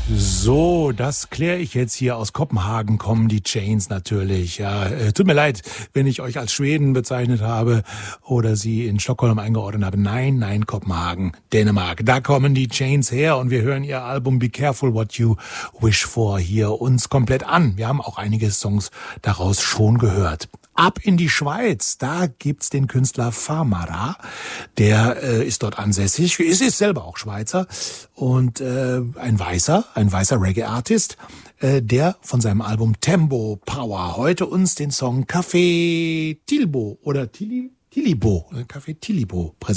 So, das kläre ich jetzt hier. Aus Kopenhagen kommen die Chains natürlich. Ja, tut mir leid, wenn ich euch als Schweden bezeichnet habe oder sie in Stockholm eingeordnet habe. Nein, Kopenhagen, Dänemark. Da kommen die Chains her und wir hören ihr Album Be Careful What You Wish For hier uns komplett an. Wir haben auch einige Songs daraus schon gehört. Ab in die Schweiz, da gibt's den Künstler Famara, der ist dort ansässig, ist selber auch Schweizer und ein weißer Reggae-Artist, der von seinem Album Tembo Power heute uns den Song Café Tilbo oder Tilibo präsentiert.